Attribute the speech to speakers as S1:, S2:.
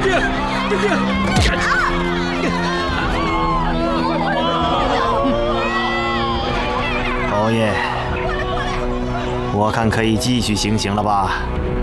S1: 侯爷，我看可以继续行刑了吧？